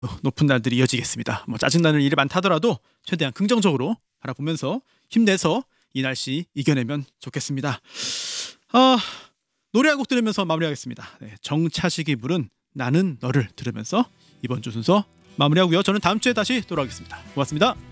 높은 날들이 이어지겠습니다. 뭐 짜증나는 일이 많다더라도 최대한 긍정적으로 바라보면서 힘내서 이 날씨 이겨내면 좋겠습니다. 노래 한 곡 들으면서 마무리하겠습니다. 네, 정차식이 부른 나는 너를 들으면서 이번 주 순서 마무리하고요. 저는 다음 주에 다시 돌아오겠습니다. 고맙습니다.